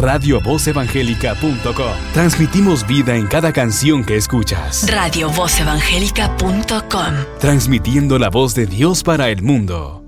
radiovozevangelica.com. Transmitimos vida en cada canción que escuchas. radiovozevangelica.com. Transmitiendo la voz de Dios para el mundo.